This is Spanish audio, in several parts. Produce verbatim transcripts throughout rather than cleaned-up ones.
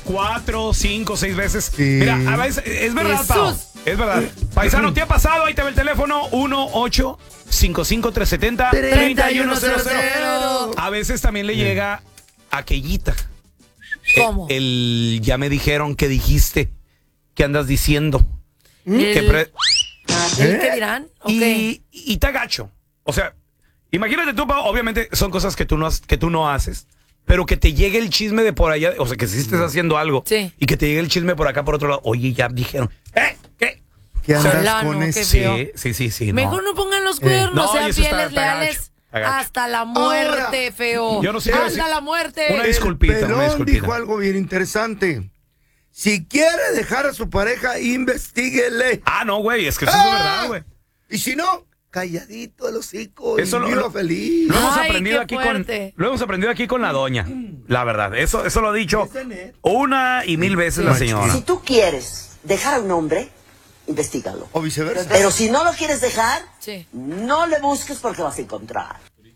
cuatro, cinco, seis veces. Sí. Mira, a veces, es verdad, Pau. Es verdad. Paisano, ¿te ha pasado? Ahí te ve el teléfono uno ocho cinco cinco tres siete cero tres uno cero cero. A veces también le llega aquellita. ¿Cómo? El, el ya me dijeron que dijiste, que andas diciendo. El- Que pre- ¿El qué dirán? Ok. y, y te agacho. O sea, imagínate tú, Pau, obviamente son cosas que tú no, has- que tú no haces, pero que te llegue el chisme de por allá, o sea, que si estés haciendo algo Sí. y que te llegue el chisme por acá, por otro lado, oye, ya dijeron, ¿eh? ¿Qué? ¿Qué andas Solano, con qué eso? Sí, feo. sí, sí, sí. Mejor no pongan los cuernos, No, y sean eso está- fieles, está leales gacho, está gacho. hasta la muerte, feo. Yo no sé, hasta sí. la muerte. Una disculpita, Pelón una disculpita. dijo algo bien interesante. Si quiere dejar a su pareja, investíguele. Ah, no, güey, es que eso es de verdad, güey. Y si no, calladito el hocico Eso y lo- viva lo- feliz. Lo hemos Ay, aprendido qué aquí con fuerte. lo hemos aprendido aquí con la doña, la verdad. Eso eso lo ha dicho ¿Es de net? una y mil veces la Sí. señora. Si tú quieres dejar a un hombre, investígalo. O viceversa. Pero si no lo quieres dejar, Sí. no le busques porque vas a encontrar.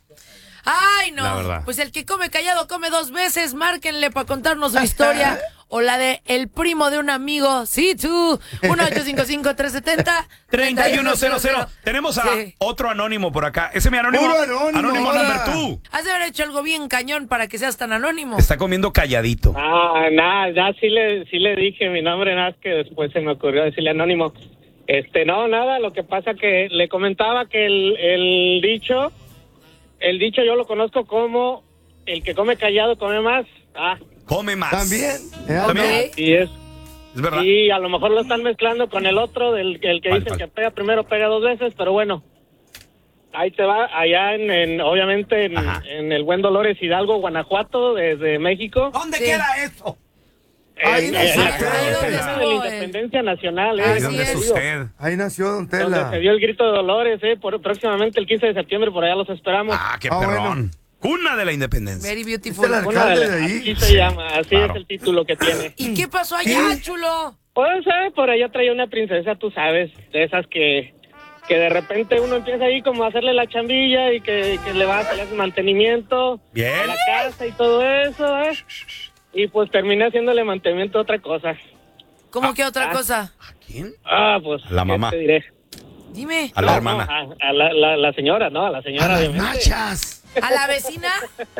Ay, no. La verdad. Pues el que come callado come dos veces. Márquenle para contarnos su historia. O la de el primo de un amigo. Sí, tú. uno ocho cinco cinco tres siete cero tres uno cero cero. Tenemos a Sí. otro anónimo por acá. Ese es mi anónimo. Puro anónimo, Anónimo ahora. number two. Has de haber hecho algo bien cañón para que seas tan anónimo. Está comiendo calladito. Ah, nada, ya sí le, sí le dije mi nombre, nada más que después se me ocurrió decirle anónimo. Este, no, nada, lo que pasa que le comentaba que el, el dicho, el dicho yo lo conozco como el que come callado come más. Ah, Come más. También. ¿eh? También. y es, Es verdad. y a lo mejor lo están mezclando con el otro, del el que ¿Cuál, dicen cuál? que pega primero, pega dos veces, pero bueno. Ahí te va, allá en, en obviamente en, Ajá. en el Buen Dolores Hidalgo, Guanajuato, desde México. ¿Dónde Sí. queda eso? Ahí En- nació en la usted. Ahí donde de la estuvo, Independencia Nacional, ¿eh? Ahí Así donde es. es usted. Ahí nació Don Donde Tela. se dio el grito de Dolores, ¿eh? Por, próximamente el quince de septiembre, por allá los esperamos. Ah, qué Ah, perrón. bueno. Cuna de la independencia. Very Es beautiful. el Una alcalde de de las- ahí. así se llama, así Claro. es el título que tiene. ¿Y qué pasó allá, chulo? Pues, eh, por allá traía una princesa, tú sabes, de esas que, que de repente uno empieza ahí como a hacerle la chambilla y que, que le va a hacer mantenimiento Bien. a la casa y todo eso, ¿eh? Y pues terminé haciéndole mantenimiento a otra cosa. ¿Cómo que otra ah. cosa? ¿A quién? Ah, pues, A la ¿qué mamá. te diré? Dime. A la No, hermana. no, a, a la, la, la señora, ¿no? A la A señora, las obviamente. nachas. ¿A la vecina?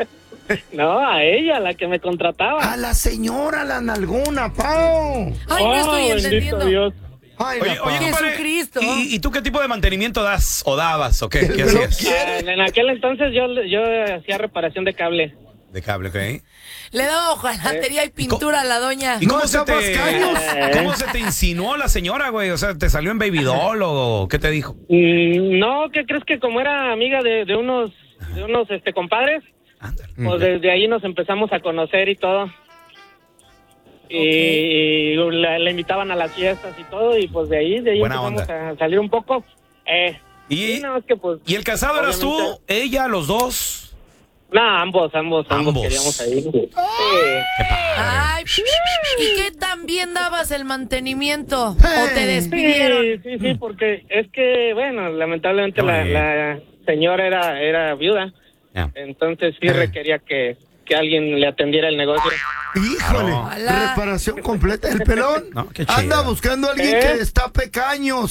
No, a ella, la que me contrataba. A la señora, la nalgona, Pau. Ay, no Oh, estoy bendito entendiendo. Dios. Ay, Oye, la oye, Pau. compadre, Jesucristo. ¿y, ¿y tú qué tipo de mantenimiento das o dabas o qué? ¿Qué Pero hacías? ¿quién? Ah, en aquel entonces yo, yo hacía reparación de cable. De cable, ¿ok? Le daba hojalatería y pintura a la doña. ¿Y cómo No se te tapas caños. cómo se te insinuó la señora, güey? O sea, ¿te salió en Baby Doll o qué te dijo? Mm, no, ¿qué crees? Que como era amiga de, de unos de unos este compadres, Ándale. pues desde ahí nos empezamos a conocer y todo. Y, y la, la invitaban a las fiestas y todo, y pues de ahí, de ahí Buena empezamos onda. a salir un poco. Eh, ¿Y, sí, no, es que pues... ¿Y el casado eras tú, obviamente- ella, los dos? No, ambos, ambos, ambos, Ambos. queríamos ahí. Sí. Ay, ¿y qué tan bien dabas el mantenimiento? ¿O te despidieron? Sí, sí, sí, porque es que, bueno, lamentablemente Qué la, bonito. la señora era, era viuda, Ya. entonces sí Eh. requería que, que alguien le atendiera el negocio. Híjole, Ojalá. reparación completa. El pelón No, qué anda chido. buscando a alguien ¿Eh? que destape caños.